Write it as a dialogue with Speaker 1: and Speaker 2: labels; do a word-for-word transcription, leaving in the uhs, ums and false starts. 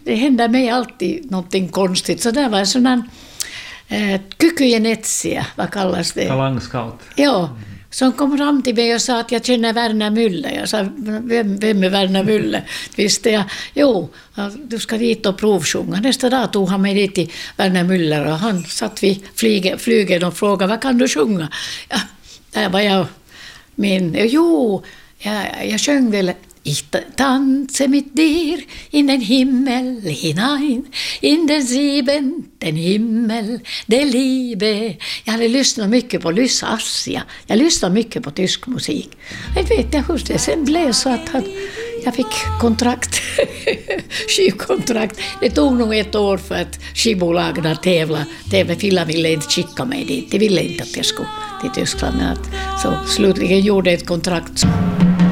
Speaker 1: det händer mig alltid någonting konstigt. Så det var en sån här eh, kykyjen etsiä, vad kallas det?
Speaker 2: Talangscout.
Speaker 1: Ja, som kom fram till mig och sa att jag känner Werner Müller. Jag sa, vem, vem är Werner Müller? Visste jag, jo, du ska dit och provsjunga. Nästa dag tog han mig dit till Werner Müller och han satt vid flygen, flygen och frågade, vad kan du sjunga? Ja, där var jag, min, jo, jag, jag sjöng väl, Ich tanze mit dir in den Himmel hinein, in den siebenten Himmel, der Liebe. Jag hade lyssnat mycket på Lys Assia. Jag lyssnade mycket på tysk musik. Jag vet inte hur det sen blev så att han, jag fick kontrakt, skivkontrakt. Det tog nog ett år för att skivbolagen tävla. Tävla Finland ville inte skicka mig dit. De ville inte att jag skulle till Tyskland. Men att, så slutligen gjorde ett kontrakt.